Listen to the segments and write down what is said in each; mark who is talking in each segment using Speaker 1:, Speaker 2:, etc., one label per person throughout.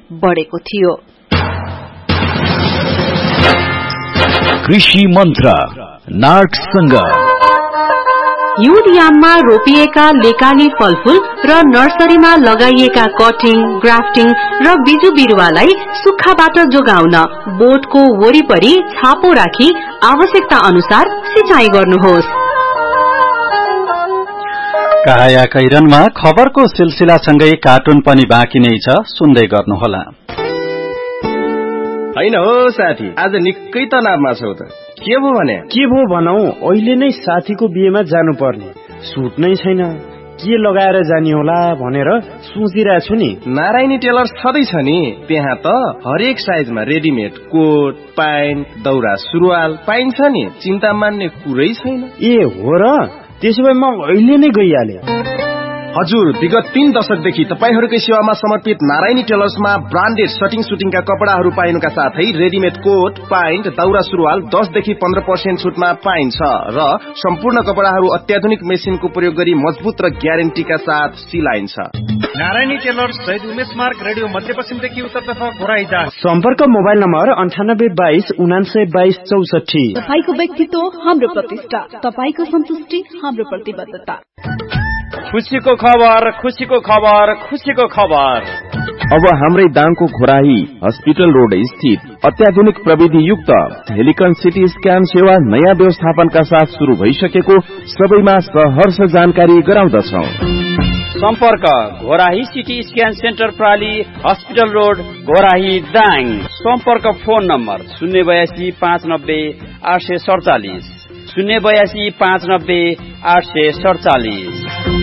Speaker 1: बढ़ेको थियो।
Speaker 2: कृषि मन्त्र नाटसँग
Speaker 1: हिउँद याममा रोपिएका लेकाली फलफूल र नर्सरीमा लगाइएका कटिङ, ग्राफ्टिङ र बिजु बिरुवालाई सुक्खाबाट जोगाउन बोटको वरिपरि छापो राखी आवश्यकता अनुसार सिंचाई गर्नुहोस्।
Speaker 3: काया कैरनमा खबरको सिलसिलासँगै कार्टुन पनि बाँकी नै छ, सुन्दै गर्नुहोला।
Speaker 4: हैन हो साथी, आज निकै तनावमा छौ त, के भो भने?
Speaker 5: के भो भनौ, अहिले नै साथीको बिहेमा जानु पर्ने, सुट नै छैन, के लगाएर जानी होला भनेर सोचिरहेको छु नि।
Speaker 4: नारायणी टेलर्स छँदैछ नि, त्यहाँ त हरेक साइजमा रेडिमेड कोट, प्यान्ट, दौरा सुरुवाल पाइन्छ नि, चिन्ता मान्ने कुरै छैन।
Speaker 5: ए हो र, त्यसो भए म अहिले नै गइहाले।
Speaker 4: हजुर, विगत 3 दशकदेखि तपाईहरूकै सेवामा समर्पित नारायणी टेलर्समा ब्रान्डेड सटिङ सुटिङका कपडाहरू पाइनुका साथै रेडिमेड कोट, प्यान्ट, दौरा सुरुवाल 10 देखि 15% छुटमा पाइन्छ र सम्पूर्ण कपडाहरू अत्याधुनिक मेसिनको प्रयोग गरी मजबुत र ग्यारेन्टीका साथ सिलाइन्छ।
Speaker 6: नारायणी टेलर्स शहीद उमेश मार्ग, रेडियो मध्यपश्चिमदेखि उत्तरतर्फ घोराइदा।
Speaker 5: सम्पर्क मोबाइल नम्बर 9822 9922 64।
Speaker 7: तपाईको व्यक्तित्व हाम्रो प्रतिष्ठा, तपाईको सन्तुष्टि हाम्रो प्रतिबद्धता।
Speaker 6: खुसीको खबर, खुसीको खबर, खुसीको खबर।
Speaker 8: अब हाम्रै दाङको घोराही हस्पिटल रोड स्थित अत्याधुनिक प्रविधि युक्त हेलिकन सिटी स्क्यान सेवा नयाँ व्यवस्थापनका साथ शुरू भइसकेको सबैमा सहर्ष जानकारी गराउँदछौ।
Speaker 6: सम्पर्क Ghorahi CT scan centre प्राली, hospital road, Ghorahi, Dang. सम्पर्क फोन नम्बर 082 590 847 082 590 847।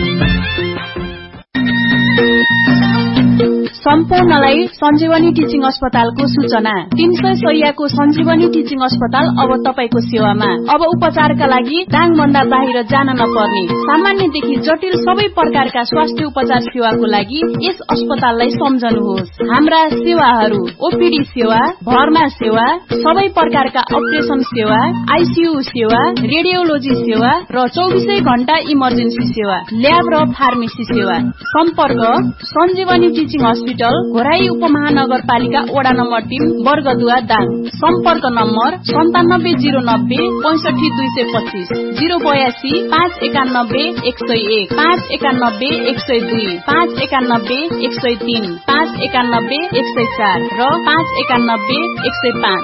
Speaker 7: सम्पूर्णलाई सञ्जीवनी टिचिङ अस्पतालको सूचना। 300 शैय्याको सञ्जीवनी टिचिङ अस्पताल अब तपाईको सेवामा। अब उपचारका लागि दाङभन्दा बाहिर जान नपर्ने, सामान्यदेखि जटिल सबै प्रकारका स्वास्थ्य उपचार सेवाको लागि यस अस्पताललाई सम्झनुहोस्। हाम्रा सेवाहरू ओपीडी सेवा, भर्ना सेवा, सबै प्रकारका अपरेसन सेवा, आईसीयू सेवा, रेडियोलोजी सेवा र 24 घण्टा इमर्जेन्सी सेवा, ल्याब र फार्मेसी सेवा। सम्पर्क सञ्जीवनी टिचिङ हस्पिटल, घोराही उपमहानगरपालिका वडा नम्बर 3, वर्गदुवा, दाङ। सम्पर्क नम्बर 97090 65225 082 591 101 591 102 591 103 591 104 र 591 105।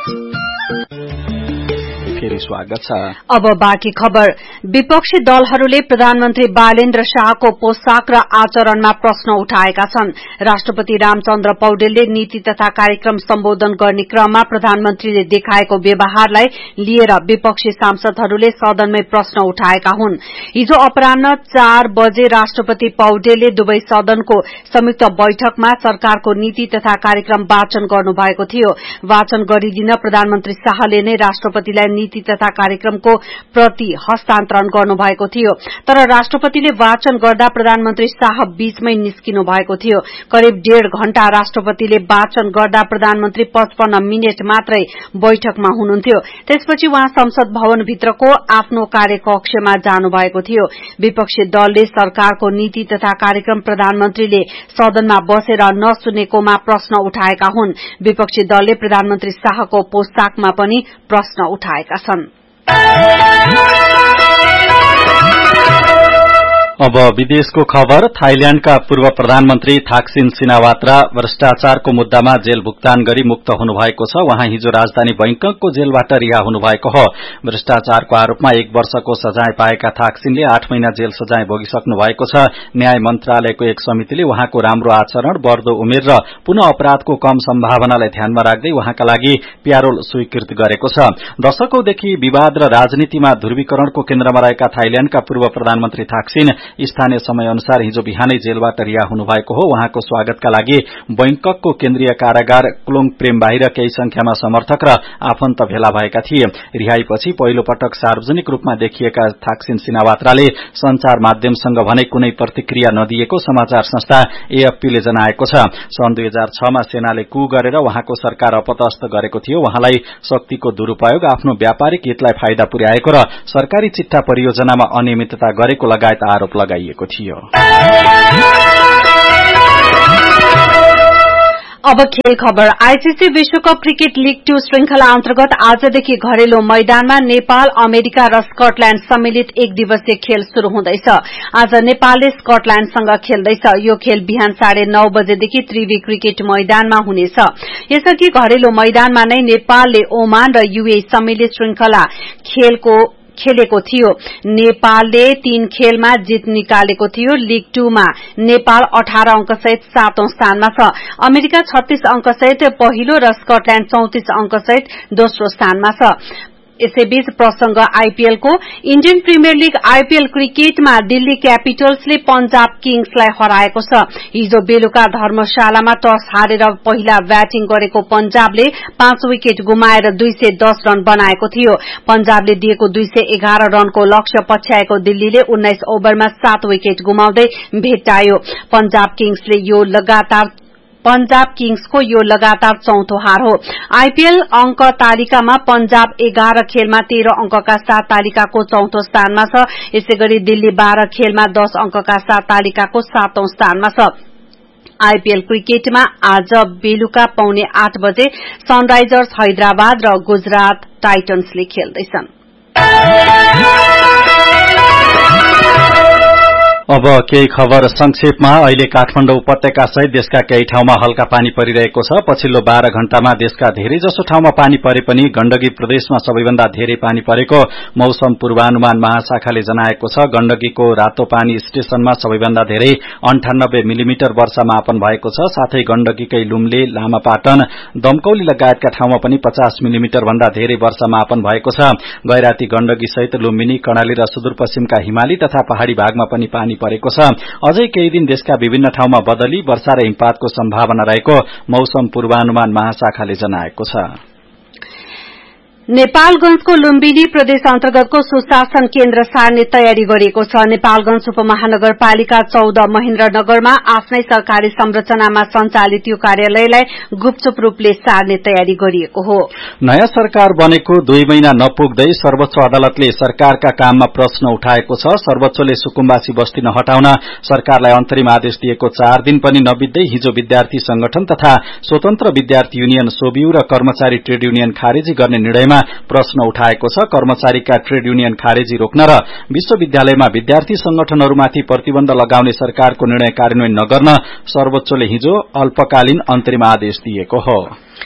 Speaker 3: स्वागत छ।
Speaker 1: अब बाँकी खबर। विपक्षी दलहरूले प्रधानमन्त्री बालेन्द्र शाहको पोशाक र आचरणमा प्रश्न उठाएका छन्। राष्ट्रपति रामचन्द्र पौडेलले नीति तथा कार्यक्रम सम्बोधन गर्ने क्रममा प्रधानमन्त्रीले देखाएको व्यवहारलाई लिएर विपक्षी सांसदहरूले सदनमै प्रश्न उठाएका हुन्। हिजो अपराह्न 4 बजे राष्ट्रपति पौडेलले दुवै सदनको संयुक्त बैठकमा सरकारको नीति तथा कार्यक्रम वाचन गर्नुभएको थियो। वाचन गरिदिन प्रधानमन्त्री शाहले नै राष्ट्रपतिलाई नीति तथा कार्यक्रमको प्रति हस्तान्तरण गर्नुभएको थियो। तर राष्ट्रपतिले वाचन गर्दा प्रधानमन्त्री शाह बीचमै निस्किनु भएको थियो। करिब 1.5 घण्टा राष्ट्रपतिले वाचन गर्दा प्रधानमन्त्री 55 मिनट मात्रै बैठकमा हुनुहुन्थ्यो। त्यसपछि उहाँ संसद भवनभित्रको आफ्नो कार्यकक्षमा जानुभएको थियो। विपक्षी दलले सरकारको नीति तथा कार्यक्रम प्रधानमन्त्रीले सदनमा बसेर नसुनेकोमा प्रश्न उठाएका हुन्। विपक्षी दलले प्रधानमन्त्री शाहको पोशाकमा पनि प्रश्न उठाएका छन्।
Speaker 3: अब विदेशको खबर। थाइल्याण्डका पूर्व प्रधानमन्त्री थाक्सिन सिनावात्रा भ्रष्टाचारको मुद्दामा जेल भुक्तान गरी मुक्त हुनुभएको छ। उहाँ हिजो राजधानी बैंककको जेलबाट रिहा हुनुभएको हो। भ्रष्टाचारको आरोपमा 1 वर्षको सजाय पाएका थाक्सिनले 8 महिना जेल सजाय भोगिसक्नु भएको छ। न्याय मन्त्रालयको एक समितिले उहाँको राम्रो आचरण, बढ्दो उमेर र पुनः अपराधको कम सम्भावनालाई ध्यानमा राख्दै उहाँका लागि प्यारोल स्वीकृत गरेको छ। दशकौंदेखि विवाद र राजनीतिमा ध्रुवीकरणको केन्द्रमा रहेका थाइल्याण्डका पूर्व प्रधानमन्त्री थाक्सिन स्थानीय समय अनुसार हिजो बिहानै जेलबाट रिहा हुनुभएको हो। उहाँको स्वागतका लागि बैंककको केन्द्रीय कारागार क्लोङ प्रेम बाहिर केही संख्यामा समर्थक र आफन्त भेला भएका थिए। रिहाईपछि पहिलो पटक सार्वजनिक रूपमा देखिएका थाक्सिन सिनावात्राले संचार माध्यमसँग भने कुनै प्रतिक्रिया नदिएको समाचार संस्था एएफपीले जनाएको छ। सन् 2006 मा सेनाले कू गरेर उहाँको सरकार अपतस्त गरेको थियो। उहाँलाई शक्तिको दुरूपयोग, आफ्नो व्यापारिक हितलाई फाइदा पुर्याएको र सरकारी चिट्ठा परियोजनामा अनियमितता गरेको लगायत आरोप लगाइएको थियो।
Speaker 1: अब खेल खबर। आईसीसी विश्वकप क्रिकेट लीग 2 श्रृंखला अन्तर्गत आजदेखि घरेलु मैदानमा नेपाल, अमेरिका र स्कटल्याण्ड सम्मिलित एक दिवसीय खेल शुरू हुँदैछ। आज नेपालले स्कटल्याण्डसँग खेल्दैछ। यो खेल बिहान 9:30 बजेदेखि त्रिवी क्रिकेट मैदानमा हुनेछ। यसअघि घरेलु मैदानमा नै नेपालले ओमान र यूएई सम्मिलित श्रृंखला खेलेको थियो। नेपालले 3 खेलमा जित निकालेको थियो। लीग 2 मा नेपाल 18 अंकसहित 7औं स्थानमा छ। अमेरिका 36 अंकसहित पहिलो र स्कटल्याण्ड 34 अंकसहित दोस्रो स्थानमा छ। यसैबीच प्रसंग आईपीएल को इण्डियन प्रिमियर लीग आईपीएल क्रिकेटमा दिल्ली क्यापिटल्सले पंजाब किङ्सलाई हराएको छ। हिजो बेलुका धर्मशालामा टस हारेर पहिला ब्याटिङ गरेको पंजाबले 5 विकेट गुमाएर 210 रन बनाएको थियो। पंजाबले दिएको 211 रनको लक्ष्य पछ्याएको दिल्लीले 19 ओभरमा 7 विकेट गुमाउँदै भेट्टायो। पंजाब किङ्सको यो लगातार चौथो हार हो। आईपीएल अंक तालिकामा पंजाब 11 खेलमा 13 अंकका साथ तालिकाको चौथो स्थानमा छ। यसैगरी दिल्ली 12 खेलमा 10 अंकका साथ तालिकाको 7औं स्थानमा छ। आईपीएल क्रिकेटमा आज बेलुका 7:45 बजे सनराइजर्स हैदराबाद र गुजरात टाइटन्सले खेल्दैछन्।
Speaker 3: अब केही खबर संक्षेपमा। अहिले काठमाडौँ उपत्यका सहित देशका केही ठाउँमा हल्का पानी परिरहेको छ। पछिल्लो 12 घण्टामा देशका धेरैजसो ठाउँमा पानी परे पनि गण्डकी प्रदेशमा सबैभन्दा धेरै पानी परेको मौसम पूर्वानुमान महाशाखाले जनाएको छ। गण्डकीको रातोपानी स्टेशनमा सबैभन्दा धेरै 98 मिलिमिटर वर्षा मापन भएको छ। साथै गण्डकीकै लुम्ले, लामापाटन, दमकौली लगायतका ठाउँमा पनि 50 मिलिमिटर भन्दा धेरै वर्षा मापन भएको छ। गैराती गण्डकी सहित लुम्बिनी, कर्णाली र सुदूरपश्चिमका हिमाली तथा पहाड़ी भागमा पनि पानी परेको छ। अझै केही दिन देशका विभिन्न ठाउँमा बदली, वर्षा र हिमपातको सम्भावना रहेको मौसम पूर्वानुमान महाशाखाले जनाएको छ।
Speaker 1: नेपालगंजको लुम्बिनी प्रदेश अन्तर्गतको सुशासन केन्द्र सार्ने तयारी गरिएको छ। नेपालगंज उपमहानगरपालिका 14 महेन्द्रनगरमा आफ्नै सरकारी संरचनामा सञ्चालित यो कार्यालयलाई गुपचुप रूपले सार्ने तयारी गरिएको हो।
Speaker 3: नयाँ सरकार बनेको 2 महिना नपुग्दै सर्वोच्च अदालतले सरकारका काममा प्रश्न उठाएको छ। सर्वोच्चले सुकुम्बासी बस्ती नहटाउन सरकारलाई अन्तरिम आदेश दिएको 4 दिन पनि नबित्दै हिजो विद्यार्थी संगठन तथा स्वतन्त्र विद्यार्थी युनियन सोबियु र कर्मचारी ट्रेड युनियन खारेजी गर्ने निर्णयमा प्रश्न उठाएको छ। कर्मचारीका ट्रेड युनियन खारेजी रोक्न र विश्वविद्यालयमा विद्यार्थी संगठनहरूमाथि प्रतिबन्ध लगाउने सरकारको निर्णय कार्यान्वयन नगर्न सर्वोच्चले हिजो अल्पकालीन अन्तरिम आदेश दिएको हो।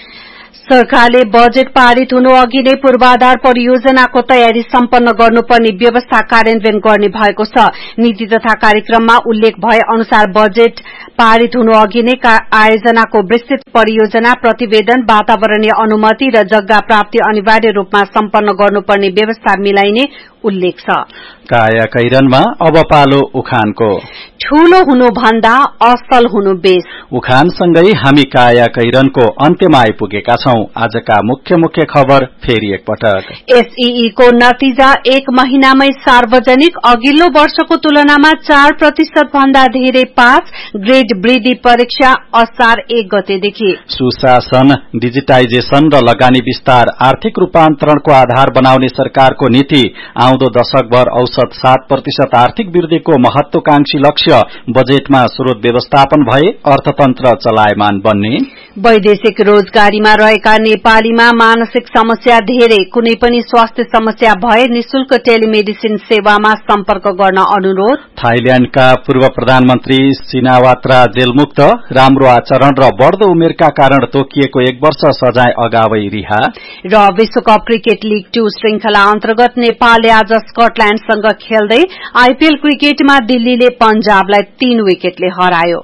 Speaker 1: सरकारले बजेट पारित हुनु अघि नै पूर्वाधार परियोजनाको तयारी सम्पन्न गर्नुपर्ने व्यवस्था कार्यान्वयन गर्ने भएको छ। नीति तथा कार्यक्रममा उल्लेख भए अनुसार बजेट पारित हुनु अघि नै आयोजनाको विस्तृत परियोजना, प्रतिवेदन, वातावरणीय अनुमति र जग्गा प्राप्ति अनिवार्य रूपमा सम्पन्न गर्नुपर्ने व्यवस्था मिलाइने उल्लेख छ।
Speaker 3: कायाकैरनमा अब पालो उखानको।
Speaker 1: ठूलो हुनु भन्दा असल हुनु बेस।
Speaker 3: उखानसँगै हामी कायाकैरनको अन्त्यमा आइपुगेका छौं। आजका मुख्य खबर फेरि एकपटक।
Speaker 1: एसईई को नतिजा 1 महिनामै सार्वजनिक। अघिल्लो वर्षको तुलनामा 4% भन्दा धेरै पास। ग्रेड वृद्धि परीक्षा असार 1 गतेदेखि।
Speaker 3: सुशासन, डिजिटाइजेशन र लगानी विस्तार आर्थिक रूपान्तरणको आधार बनाउने सरकारको नीति। आउँदो दशकभर औसत 7% आर्थिक वृद्धिको महत्वाकांक्षी लक्ष्य। बजेटमा स्रोत व्यवस्थापन भए अर्थतन्त्र चलायमान बन्ने।
Speaker 1: वैदेशिक रोजगारीमा रहेका नेपालीमा मानसिक समस्या धेरै। कुनै पनि स्वास्थ्य समस्या भए निशुल्क टेलिमेडिसिन सेवामा सम्पर्क गर्न अनुरोध।
Speaker 3: थाइल्याण्डका पूर्व प्रधानमन्त्री सिनावात्रा जेलमुक्त। राम्रो आचरण र बढ्दो उमेरका कारण तोकिएको 1 वर्ष सजाय अगावै रिहा।
Speaker 1: र विश्वकप क्रिकेट लीग 2 श्रृंखला अन्तर्गत नेपालले आज स्कटल्याण्डसँग खेल्दै आईपीएल क्रिकेटमा दिल्लीले पंजाबलाई 3 विकेटले हरायो।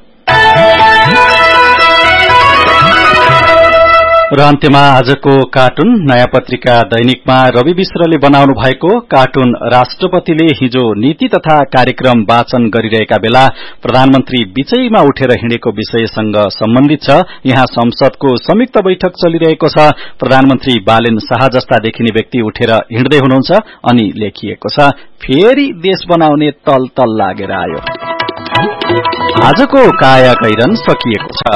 Speaker 3: र अन्त्यमा आजको कार्टुन। नयाँ पत्रिका दैनिकमा रवि मिश्रले बनाउनु भएको कार्टुन राष्ट्रपतिले हिजो नीति तथा कार्यक्रम वाचन गरिरहेका बेला प्रधानमन्त्री बीचैमा उठेर हिँडेको विषयसँग सम्बन्धित छ। यहाँ संसदको संयुक्त बैठक चलिरहेको छ। प्रधानमन्त्री बालेन शाह जस्ता देखिने व्यक्ति उठेर हिँड्दै हुनुहुन्छ अनि लेखिएको छ, फेरि देश बनाउने तल तल लागेर आयो। आजको कायाकैरन सकिएको छ।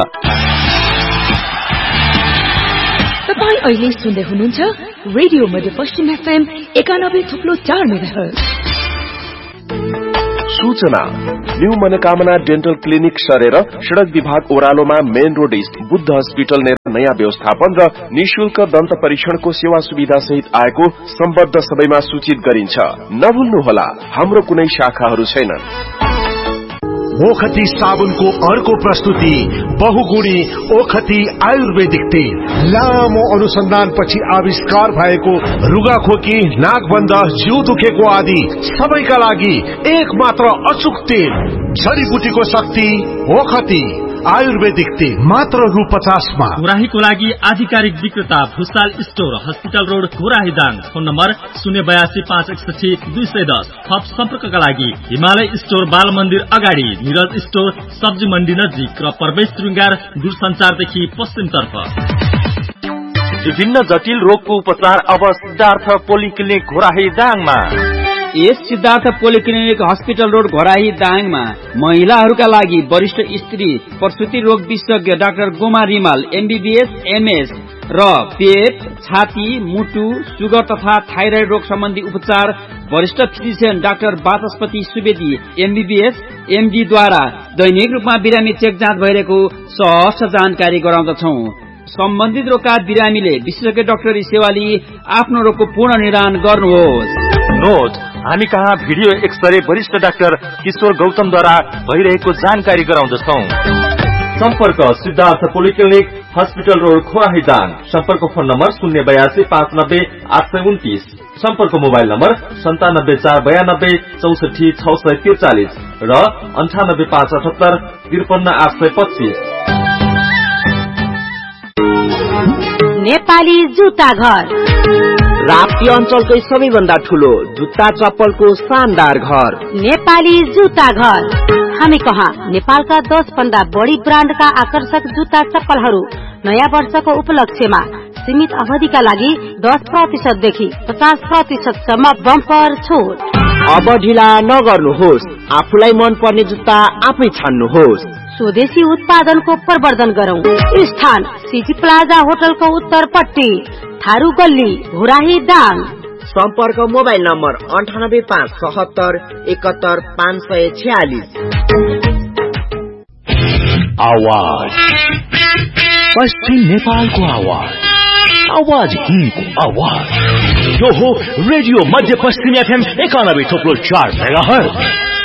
Speaker 9: तपाईं अहिले सुन्दै हुनुहुन्छ रेडियो मध्यपश्चिम एफएम 91.4 मेगाहर्ज।
Speaker 8: सूचना न्यू मनोकामना डेन्टल क्लिनिक सरेर सड़क विभाग ओह्रालोमा मेन रोड स्थित बुद्ध हस्पिटल नयाँ व्यवस्थापन र निशुल्क दन्त परीक्षणको सेवा सुविधा सहित आएको सम्बद्ध सबैमा सूचित गरिन्छ। नभुल्नुहोला, हाम्रो कुनै शाखाहरू छैनन्।
Speaker 10: ओखती साबुनको अर्को प्रस्तुति बहुगुणी ओखती आयुर्वेदिक तेल। लामो अनुसन्धानपछि आविष्कार भएको रुगाखोकी, नाकबन्ध, जिउ दुखेको आदि सबैका लागि एक मात्र अचूक तेल। जडीबुटीको शक्ति ओखती आयुर्वेदिक तेल मात्र रु 50 मा।
Speaker 11: घोराहीको लागि आधिकारिक विक्रेता Bhusal store, hospital road, Ghorahi Dang. Phone number 082 561 210। थप सम्पर्कका लागि हिमालय स्टोर, बाल मन्दिर अगाडि, मिरज स्टोर, सब्जी मण्डी नजिक र प्रवेश श्रृंगार दूरसञ्चारदेखि पश्चिमतर्फ।
Speaker 12: विभिन्न जटिल रोगको उपचार अब सिद्धार्थ पोलिक्लिनिक घोराही दाङमा।
Speaker 13: यस Siddhartha polyclinic hospital road Ghorahi दाङमा महिलाहरूका लागि वरिष्ठ स्त्री प्रसुति रोग विशेषज्ञ doctor Goma Rimal MBBS MS र पेट, छाती, मुटु, सुगर तथा थाइराइड रोग सम्बन्धी उपचार वरिष्ठ फिजिशियन डाक्टर वाचस्पति सुवेदी MBBS MD द्वारा दैनिक रूपमा बिरामी चेक जाँच भइरहेको सहज जानकारी गराउँदछौं। सम्बन्धित रोगका बिरामीले विशेषज्ञ डाक्टरी सेवा लिई आफ्नो रोगको पूर्ण निदान गर्नुहोस्।
Speaker 12: नोट, हामी कहाँ भिडियो एक्सरे वरिष्ठ डाक्टर किशोर गौतमद्वारा भइरहेको जानकारी गराउँदछौं। सम्पर्क Siddhartha polyclinic hospital road Ghorahi Dang. सम्पर्क फोन नम्बर 082 590 829। सम्पर्क मोबाइल नम्बर 97 492 64 643 र 98 578 53 825।
Speaker 1: नेपाली जुत्ता घर,
Speaker 14: राप्ती अञ्चलकै सबैभन्दा ठूलो जुत्ता चप्पलको शानदार घर
Speaker 1: नेपाली जुत्ता घर। हामी कहाँ नेपालका 10 भन्दा बढी ब्रान्डका आकर्षक जुत्ता चप्पलहरू नयाँ वर्षको उपलक्ष्यमा सीमित अवधिका लागि 10% देखि 50% सम्म बम्पर छुट।
Speaker 14: अब ढिला नगर्नुहोस्, आफूलाई मन पर्ने जुत्ता आफै छान्नुहोस्।
Speaker 1: स्वदेशी उत्पादनको प्रवर्धन गरौं। स्थान सिटी प्लाजा होटलको उत्तरपट्टि, थारू गल्ली, घोराही दाङ।
Speaker 14: सम्पर्क मोबाइल नम्बर 98 577 71 546।
Speaker 2: आवाज पश्चिम नेपालको आवाज, आवाज हिन्दको आवाज। यो हो रेडियो मध्य पश्चिम FM 91.4 मेगाहर्ज।